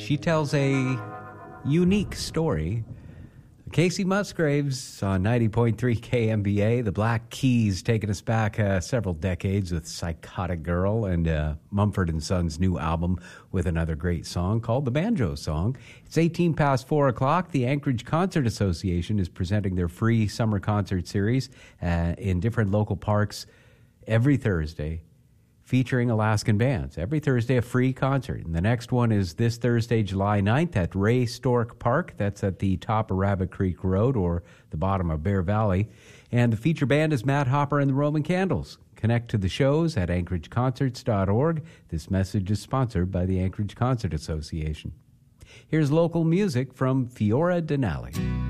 She tells a unique story. Casey Musgraves on 90.3 KMBA. The Black Keys taking us back several decades with Psychotic Girl, and Mumford & Sons' new album with another great song called The Banjo Song. It's 18 past 4 o'clock. The Anchorage Concert Association is presenting their free summer concert series in different local parks every Thursday, featuring Alaskan bands. Every Thursday, a free concert. And the next one is this Thursday, July 9th at Ray Stork Park. That's at the top of Rabbit Creek Road or the bottom of Bear Valley. And the feature band is Matt Hopper and the Roman Candles. Connect to the shows at anchorageconcerts.org. This message is sponsored by the Anchorage Concert Association. Here's local music from Fiora Denali.